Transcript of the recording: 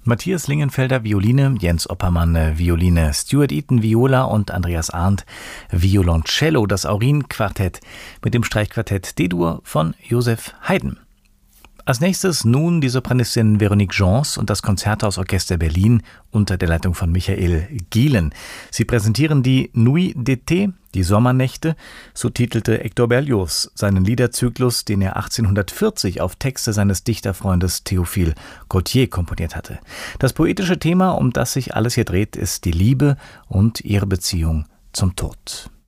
Matthias Lingenfelder Violine, Jens Oppermann Violine, Stuart Eaton Viola und Andreas Arndt Violoncello, das Aurin-Quartett mit dem Streichquartett D-Dur von Joseph Haydn. Als nächstes nun die Sopranistin Véronique Gens und das Konzerthausorchester Berlin unter der Leitung von Michael Gielen. Sie präsentieren die Nuit d'été, die Sommernächte, so titelte Hector Berlioz seinen Liederzyklus, den er 1840 auf Texte seines Dichterfreundes Théophile Gautier komponiert hatte. Das poetische Thema, um das sich alles hier dreht, ist die Liebe und ihre Beziehung zum Tod.